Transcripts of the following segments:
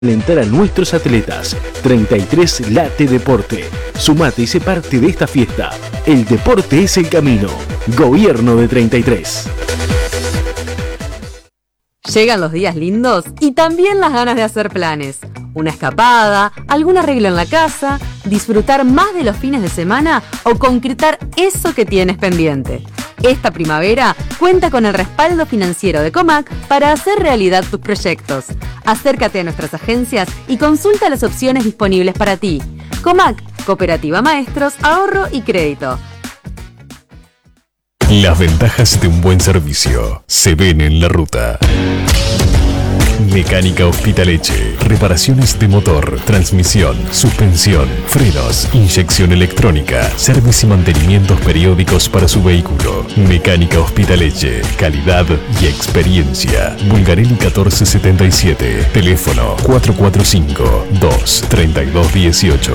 alentar a nuestros atletas. 33 Late Deporte. Sumate y sé parte de esta fiesta. El deporte es el camino. Gobierno de 33. Llegan los días lindos y también las ganas de hacer planes. Una escapada, algún arreglo en la casa, disfrutar más de los fines de semana o concretar eso que tienes pendiente. Esta primavera cuenta con el respaldo financiero de Comac para hacer realidad tus proyectos. Acércate a nuestras agencias y consulta las opciones disponibles para ti. Comac, Cooperativa Maestros, Ahorro y Crédito. Las ventajas de un buen servicio se ven en la ruta. Mecánica Hospitaleche. Reparaciones de motor, transmisión, suspensión, frenos, inyección electrónica, servicio y mantenimientos periódicos para su vehículo. Mecánica Hospitaleche. Calidad y experiencia. Bulgarelli 1477. Teléfono 445-23218.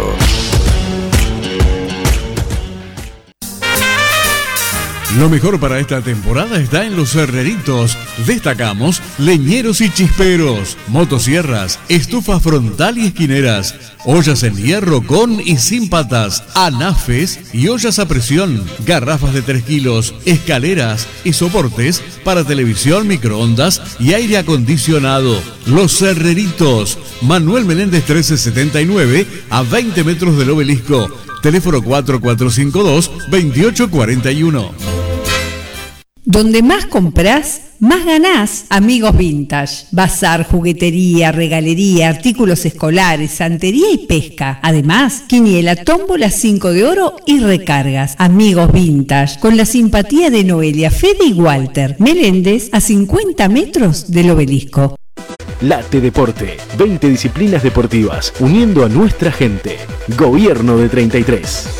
Lo mejor para esta temporada está en Los Herreritos. Destacamos leñeros y chisperos, motosierras, estufa frontal y esquineras, ollas en hierro con y sin patas, anafes y ollas a presión, garrafas de 3 kilos, escaleras y soportes para televisión, microondas y aire acondicionado. Los Herreritos, Manuel Meléndez 1379, a 20 metros del Obelisco. Teléfono 4452-2841. Donde más comprás, más ganás. Amigos Vintage. Bazar, juguetería, regalería, artículos escolares, santería y pesca. Además, quiniela, tómbola, 5 de oro y recargas. Amigos Vintage. Con la simpatía de Noelia, Fede y Walter. Meléndez, a 50 metros del Obelisco. Late Deporte. 20 disciplinas deportivas uniendo a nuestra gente. Gobierno de 33.